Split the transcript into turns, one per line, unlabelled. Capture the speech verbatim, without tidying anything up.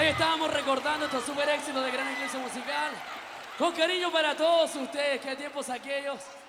estábamos recordando estos super éxitos de Gran Eclipse Musical. Con cariño para todos ustedes, qué tiempos aquellos.